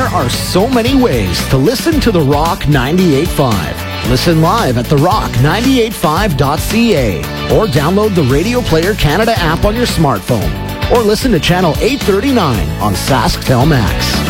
are so many ways to listen to The Rock 98.5. Listen live at therock985.ca or download the Radio Player Canada app on your smartphone or listen to Channel 839 on SaskTel Max.